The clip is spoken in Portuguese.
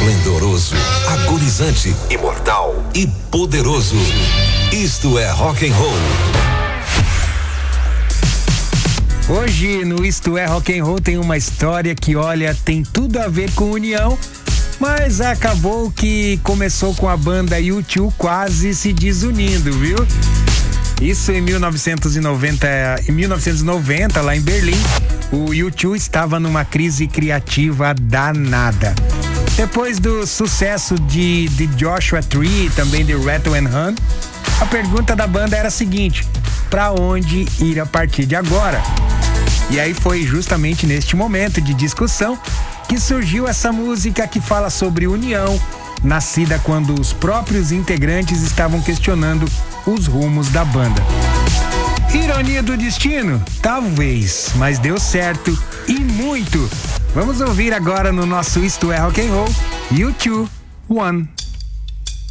esplendoroso, agonizante, imortal e poderoso. Isto é rock and roll. Hoje no Isto é Rock and Roll tem uma história que, olha, tem tudo a ver com união, mas acabou que começou com a banda U2 quase se desunindo, viu? Isso em 1990, lá em Berlim, o U2 estava numa crise criativa danada. Depois do sucesso de Joshua Tree e também de Rattle and Hum, a pergunta da banda era a seguinte: pra onde ir a partir de agora? E aí foi justamente neste momento de discussão que surgiu essa música que fala sobre união, nascida quando os próprios integrantes estavam questionando os rumos da banda. Ironia do destino? Talvez, mas deu certo e muito. Vamos ouvir agora no nosso Isto é Rock and Roll, U2, One.